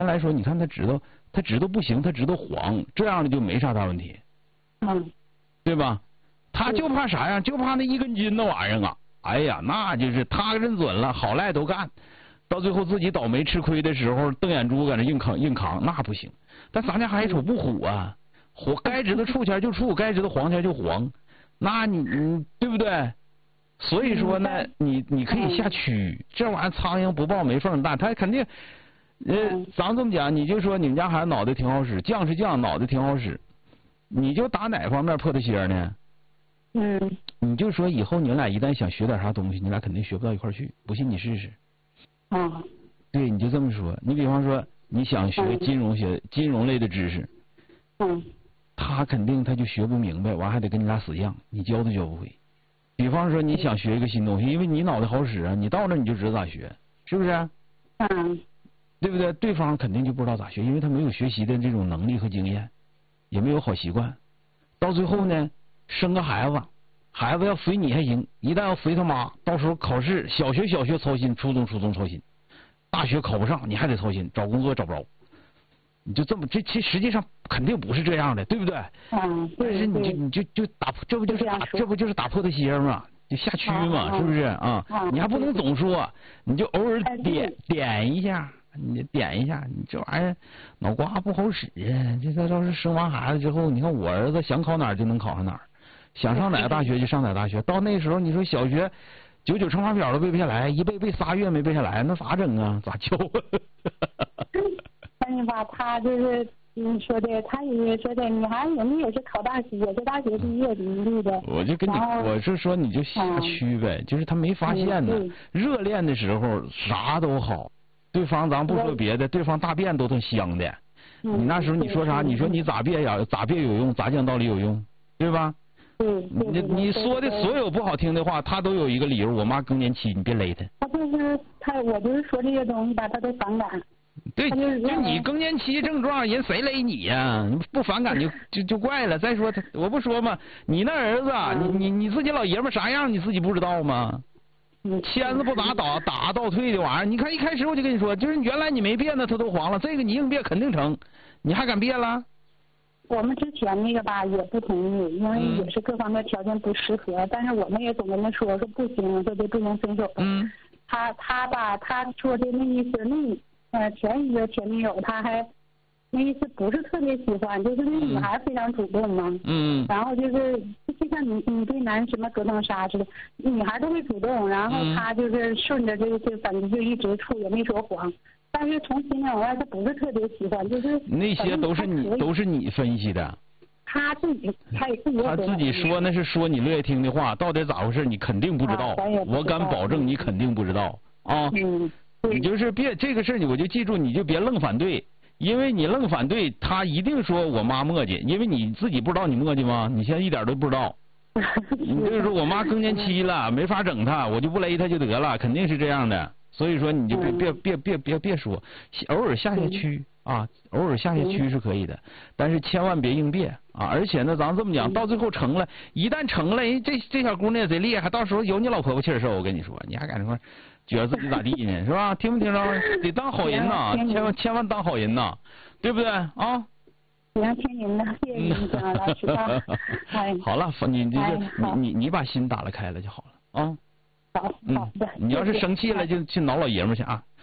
来说，你看他知道不行，他知道黄，这样的就没啥大问题。对吧？他就怕啥呀？就怕那1根筋那玩意儿啊！哎呀，那就是他认准了，好赖都干，到最后自己倒霉吃亏的时候，瞪眼珠搁那硬扛，那不行。但咱家孩子瞅不虎啊，该知道处前就处，该知道黄前就黄，那你对不对？所以说呢，你可以下区，这玩意儿苍蝇不爆没缝蛋，他肯定。咱这么讲，你就说你们家孩子脑袋挺好使，犟是犟，脑袋挺好使。你就打哪方面破他鞋呢？你就说以后你们俩一旦想学点啥东西，你俩肯定学不到一块去。不信你试试。对，你就这么说。你比方说你想学金融类的知识，他肯定他就学不明白，完还得跟你俩死犟，你教都教不会。比方说你想学一个新东西，因为你脑袋好使啊，你到那你就知道咋学，是不是？对不对？对方肯定就不知道咋学，因为他没有学习的这种能力和经验。也没有好习惯，到最后呢，生个孩子要随你还行，一旦要随他妈，到时候考试，小学操心，初中操心，大学考不上你还得操心，找工作找不着，你就这么这实际上肯定不是这样的，对不对？但是你就打，这不就是打破的鞋吗？就下区嘛，是不是啊？你还不能总说，你就偶尔点一下。你点一下，你这玩意儿脑瓜不好使啊！这要是生完孩子之后，你看我儿子想考哪儿就能考上哪儿，想上哪个大学就上哪个大学。到那时候，你说小学99乘法表都背不下来，一背3月没背下来，那咋整啊？咋教啊？ 但是吧，他就是你说的，他也说的，女孩人家也是考大学，也是大学毕业的。 我就跟你，我是说你就下区呗，就是他没发现呢。热恋的时候啥都好。对方咱不说别的，对方大便都挺香的。你那时候你说啥？你说你咋别呀？咋别有用？咋讲道理有用？对吧？你说的所有不好听的话，他都有一个理由。我妈更年期，你别勒他。 我就是说这些东西吧，他都反感。 对，就你更年期症状，人谁勒你呀？不反感就怪了。再说我不说嘛，你那儿子，你自己老爷们啥样，你自己不知道吗？签子不打倒退的玩意儿，你看一开始我就跟你说，就是原来你没变呢，它都黄了，这个你硬变肯定成，你还敢变了？ 我们之前那个吧也不同意，因为也是各方面条件不适合，但是我们也总跟他说不行，说的不能分手。他吧，他说的那意思，前一个前女友他还那意思不是特别喜欢，就是那女孩非常主动嘛。然后就是就像你对男什么格挡杀似的，女孩都会主动，然后他就是顺着这反正就一直处，也没说黄。但是从心里往外，他不是特别喜欢，就是那些都是你分析的。 他自己说那是说你乐意听的话，到底咋回事你肯定不知道，我敢保证你肯定不知道啊。你就是别这个事我就记住，你就别愣反对。因为你愣反对，他一定说我妈磨叽，因为你自己不知道你磨叽吗？你现在一点都不知道。你就是说我妈更年期了，没法整她，我就不勒她就得了，肯定是这样的。所以说你就别说，偶尔下区啊，偶尔下区是可以的，但是千万别硬别啊！而且呢，咱这么讲，到最后成了，一旦成了，这小姑娘也贼厉害，到时候有你老婆婆气儿受，我跟你说，你还敢说？觉得自己咋地呢？是吧？听没听着？得当好人呐，千万当好人呐，对不对啊？ 行，听您的，谢谢您，老师啊。 好了，你把心打了开了就好了啊。 好的。 你要是生气了，就去挠老爷们去啊。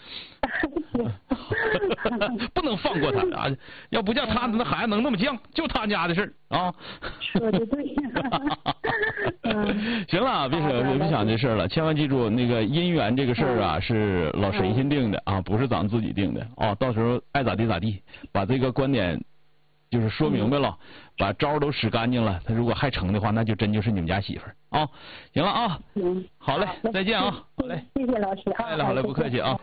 不能放过他啊！要不叫他那孩子能那么犟，就他家的事啊。 说的对。 行了，别想这事了，千万记住，那个姻缘这个事儿啊，是老神仙定的啊，不是咱们自己定的啊。到时候爱咋地咋地，把这个观点就是说明白了，把招都使干净了。他如果还成的话，那就真就是你们家媳妇儿啊。行了啊，好嘞，再见啊，好嘞， 谢谢老师啊， 好嘞，不客气啊。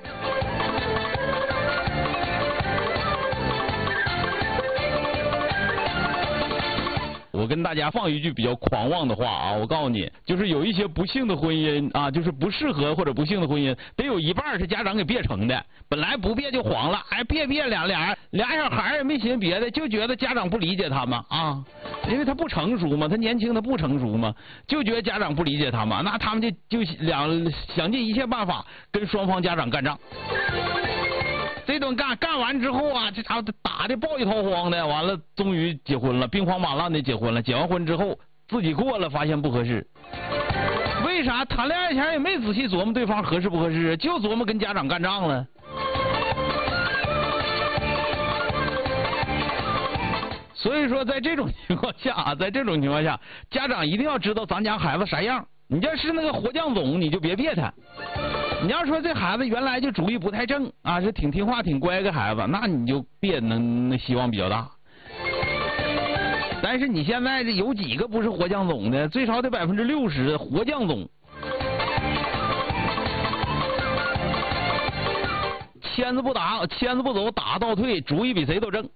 我跟大家放一句比较狂妄的话啊，我告诉你，就是有一些不幸的婚姻啊，就是不适合或者不幸的婚姻，得有一半是家长给别成的，本来不别就黄了，别俩小孩也没寻思别的，就觉得家长不理解他们啊，因为他不成熟嘛，他年轻他不成熟嘛，就觉得家长不理解他们，那他们就想尽一切办法跟双方家长干仗。这这顿干完之后啊，这家伙打的抱一掏荒的，完了终于结婚了，兵荒马乱的结婚了。结完婚之后自己过了，发现不合适。为啥谈恋爱前也没仔细琢磨对方合适不合适，就琢磨跟家长干仗了？所以说，在这种情况下，家长一定要知道咱家孩子啥样。你要是那个活酱总，你就别别他。你要说这孩子原来就主意不太正啊，是挺听话、挺乖个孩子，那你就别那希望比较大。但是你现在这有几个不是活酱总的？最少得60%活酱总。签子不走，打倒退，主意比谁都正。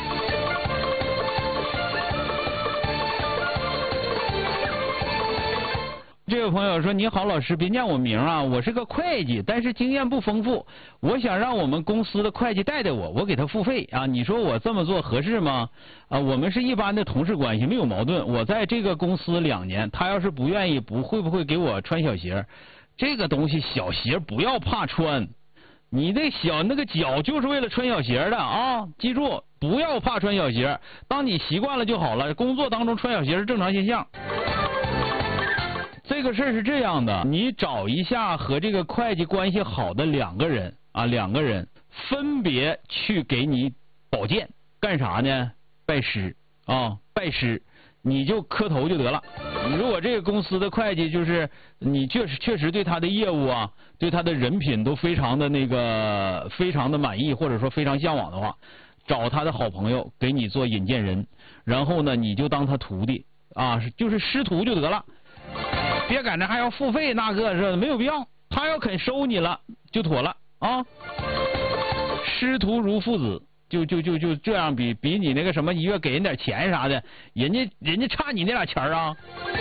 这位朋友说：“你好，老师，别念我名啊，我是个会计，但是经验不丰富。我想让我们公司的会计带我，我给他付费啊。你说我这么做合适吗？啊，我们是一般的同事关系，没有矛盾。我在这个公司2年，他要是不愿意，会不会给我穿小鞋？这个东西小鞋不要怕穿，你那个脚就是为了穿小鞋的啊！记住，不要怕穿小鞋。当你习惯了就好了。工作当中穿小鞋是正常现象。”这个事儿是这样的，你找一下和这个会计关系好的2个人啊，2个人分别去给你保荐，干啥呢？拜师啊，拜师，你就磕头就得了。如果这个公司的会计就是你确实对他的业务啊，对他的人品都非常的非常的满意，或者说非常向往的话，找他的好朋友给你做引荐人，然后呢，你就当他徒弟啊，就是师徒就得了。别赶着还要付费，那个是没有必要。他要肯收你了，就妥了啊。师徒如父子，就这样比你那个什么一月给人点钱啥的，人家差你那俩钱啊。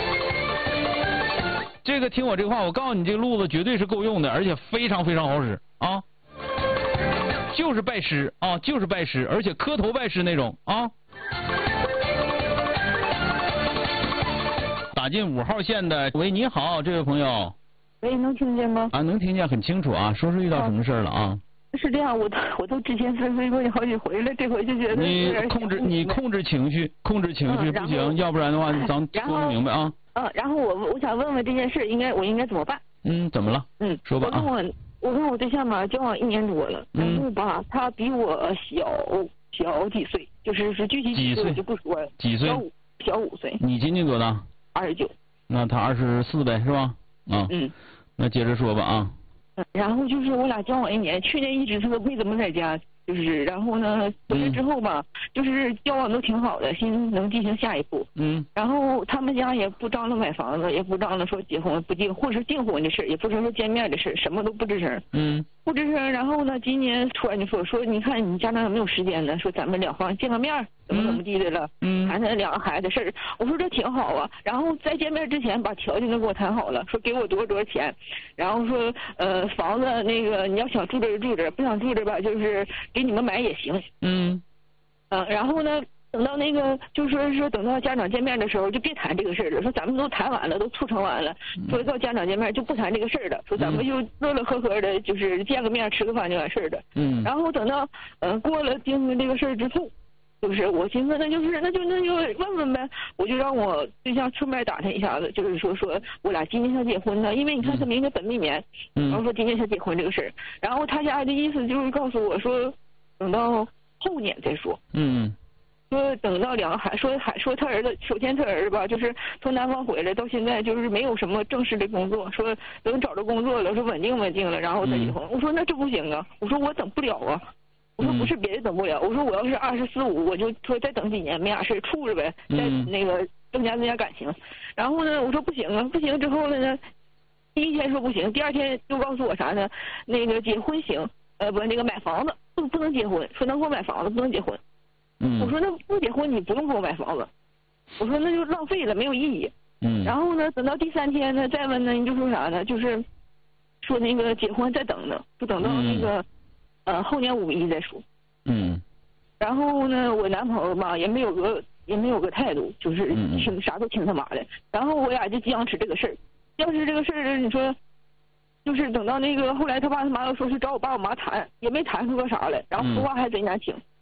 这个听我这话，我告诉你，这个路子绝对是够用的，而且非常非常好使啊。就是拜师啊，就是拜师，而且磕头拜师那种啊。打进5号线的，喂，你好，这位朋友。 喂，能听见吗？ 啊，能听见，很清楚啊。说遇到什么事了啊？ 是这样，我都之前分析过你好几回了，这回就觉得你控制情绪，不行，要不然的话，咱说不明白啊。 然后我想问问这件事，我应该怎么办？ 怎么了？说吧啊。 我跟我对象吧交往1年多了，然后吧他比我小几岁，就是具体几岁我就不说了。 几岁？ 小5岁。 你今年多大 ？29。 那他24呗，是吧？啊。那接着说吧啊。 然后就是我俩交往1年，去年一直他都没怎么在家，就是然后呢回来之后吧，就是交往都挺好的，心能进行下一步。然后他们家也不张罗买房子，也不张罗说结婚不订，或者是订婚的事，也不是说见面的事，什么都不吱声。不吱声。然后呢，今年突然就说你看你家长有没有时间呢？说咱们2方见个面，怎么地的了，谈谈2个孩子的事儿。我说这挺好啊。然后在见面之前把条件都给我谈好了，说给我多少钱，然后说房子那个你要想住这住这，不想住这吧，就是给你们买也行。然后呢，等到那个就是说等到家长见面的时候就别谈这个事儿了，说咱们都谈完了，都促成完了，说到家长见面就不谈这个事儿了，说咱们就乐乐呵呵的，就是见个面吃个饭就完事儿了。然后等到过了定这个事儿之后，就是我寻思那就问问呗，我就让我对象顺便打探一下子，就是说我俩今年想结婚呢，因为你看他明年本命年，然后说今年想结婚这个事儿，然后他家的意思就是告诉我说等到后年再说。说等到2个孩说他儿子，首先他儿子吧，就是从南方回来到现在就是没有什么正式的工作，说等找着工作了，说稳定了，然后再结婚。我说那这不行啊，我说我等不了啊，我说不是别的等不了，我说我要是24、25，我就说再等几年没啥事处着呗，再那个增加感情。然后呢，我说不行啊，不行之后呢，第一天说不行，第2天就告诉我啥呢？那个结婚行，不那个买房子不能结婚，说能给我买房子不能结婚。我说那不结婚你不用给我买房子，我说那就浪费了没有意义。然后呢，等到第3天呢再问呢，你就说啥呢？就是说那个结婚再等等，就等到那个后年5·1再说。然后呢，我男朋友吧也没有个态度，就是啥都听他妈的。然后我俩就僵持这个事儿，你说就是等到那个后来他爸他妈又说是找我爸我妈谈，也没谈出个啥来，然后说话还真难听。